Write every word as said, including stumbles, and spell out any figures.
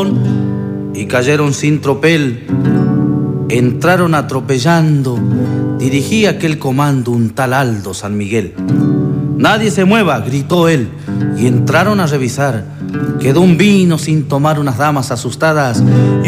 empujón y cayeron sin tropel. Entraron atropellando, dirigía aquel comando un tal Aldo San Miguel. Nadie se mueva, gritó él, y entraron a revisar. Quedó un vino sin tomar unas damas asustadas.